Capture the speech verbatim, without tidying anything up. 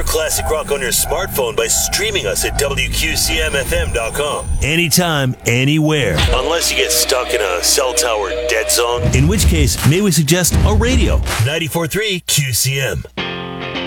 classic rock on your smartphone by streaming us at W Q C M F M dot com. Anytime, anywhere. Unless you get stuck in a cell tower dead zone. In which case, may we suggest a radio. ninety-four point three Q C M.